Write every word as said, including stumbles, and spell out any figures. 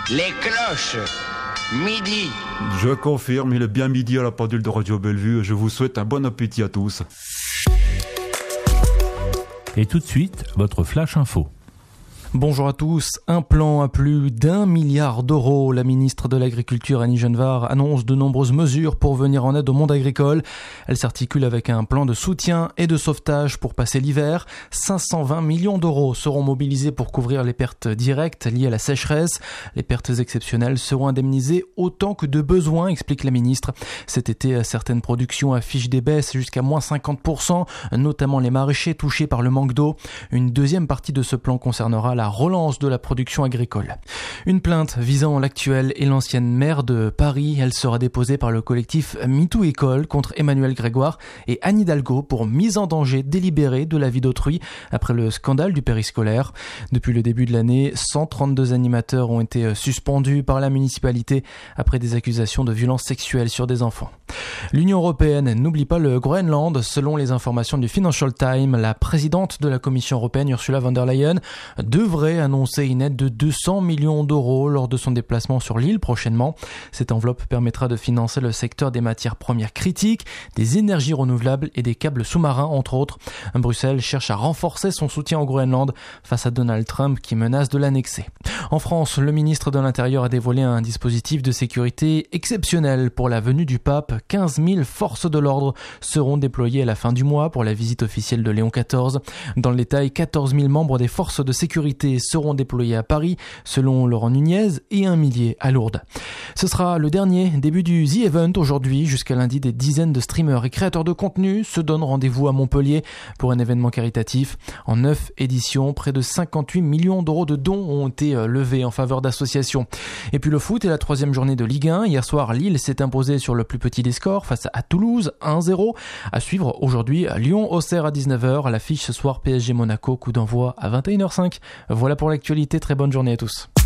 Les cloches, midi. Je confirme, il est bien midi à la pendule de Radio Bellevue. Je vous souhaite un bon appétit à tous. Et tout de suite, votre Flash Info. Bonjour à tous. Un plan à plus d'un milliard d'euros. La ministre de l'Agriculture, Annie Genevard, annonce de nombreuses mesures pour venir en aide au monde agricole. Elle s'articule avec un plan de soutien et de sauvetage pour passer l'hiver. cinq cent vingt millions d'euros seront mobilisés pour couvrir les pertes directes liées à la sécheresse. Les pertes exceptionnelles seront indemnisées autant que de besoin, explique la ministre. Cet été, certaines productions affichent des baisses jusqu'à moins cinquante pour cent, notamment les maraîchers touchés par le manque d'eau. Une deuxième partie de ce plan concernera la la relance de la production agricole. Une plainte visant l'actuelle et l'ancienne maire de Paris. Elle sera déposée par le collectif MeToo École contre Emmanuel Grégoire et Anne Hidalgo pour mise en danger délibérée de la vie d'autrui après le scandale du périscolaire. Depuis le début de l'année, cent trente-deux animateurs ont été suspendus par la municipalité après des accusations de violences sexuelles sur des enfants. L'Union européenne n'oublie pas le Groenland. Selon les informations du Financial Times, la présidente de la Commission européenne, Ursula von der Leyen, devrait annoncer une aide de deux cents millions d'euros lors de son déplacement sur l'île prochainement. Cette enveloppe permettra de financer le secteur des matières premières critiques, des énergies renouvelables et des câbles sous-marins, entre autres. Bruxelles cherche à renforcer son soutien au Groenland face à Donald Trump qui menace de l'annexer. En France, le ministre de l'Intérieur a dévoilé un dispositif de sécurité exceptionnel pour la venue du pape. quinze mille forces de l'ordre seront déployées à la fin du mois pour la visite officielle de Léon quatorze. Dans le détail, quatorze mille membres des forces de sécurité seront déployés à Paris, selon Laurent Nunez, et un millier à Lourdes. Ce sera le dernier début du The Event aujourd'hui. Jusqu'à lundi, des dizaines de streamers et créateurs de contenu se donnent rendez-vous à Montpellier pour un événement caritatif. En neuf éditions, près de cinquante-huit millions d'euros de dons ont été levés en faveur d'associations. Et puis le foot et la troisième journée de Ligue un. Hier soir, Lille s'est imposée sur le plus petit des scores face à Toulouse, un zéro. À suivre aujourd'hui, Lyon-Auxerre à dix-neuf heures. À l'affiche ce soir, P S G Monaco, coup d'envoi à vingt et une heures cinq. Voilà pour l'actualité, très bonne journée à tous.